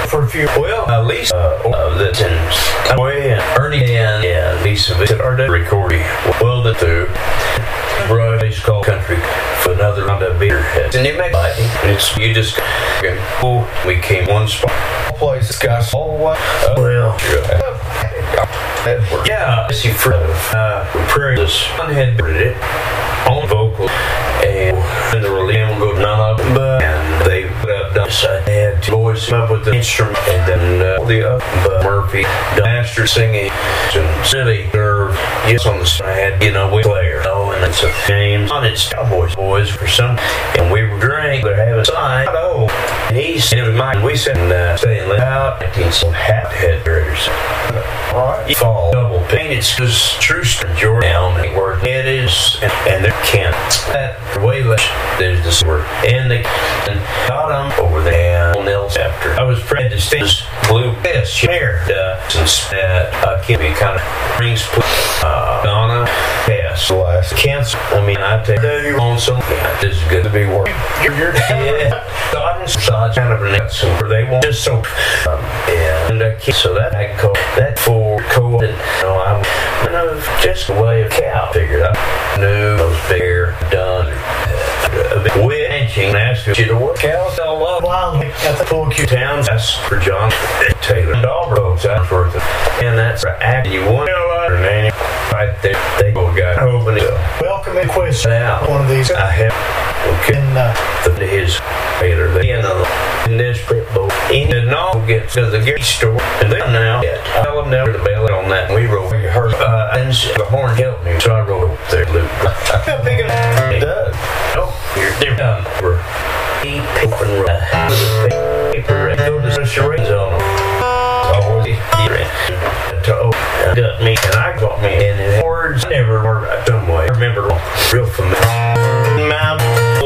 for a few. Well, Lisa, that's in way, and Ernie and Lisa visit our recording. Well, the two. It's called Country for another round of beer heads. And you make it's you just we came one spot. Place got all the way. Well, yeah, I see for Prairie this one had it on vocal and the relief will go none of them, but and they put up dance. I had two boys come up with the instrument and then the other Murphy master singing and really nerve yes on the side, with player, and it's a James on its Cowboys boys for some, and we were drinking, they're having side, and he's in mind we said staying out 19 some hat head graders. Alright, fall double paint, it's just true story down where it is, and there can't that way less there's this word and they got them over there and nails after I was proud to stay blue pants chair since that can be kind of rings Donna pass last cancer. I mean I take you on some this is good to be working. You're kind of an some they won't just so and so that I call that for cold and I'm just a way of cow figured out knew those bear done with and asked you to work out a lot at the full Q towns. That's for John Taylor and Dahlberg's that's worth it. And that's for acting you want her name right there. They go guy open it up. Welcome in question out. One of these I have okay his Taylor in this prep boat he did not get to the gift store and then now I'll never the bail on that and we rode her and the horn helped me so I rode up there Luke. How big it does. Oh, they're done. Paper and go to the charades on them. Always got me and I got me and words never were some way. I remember real familiar.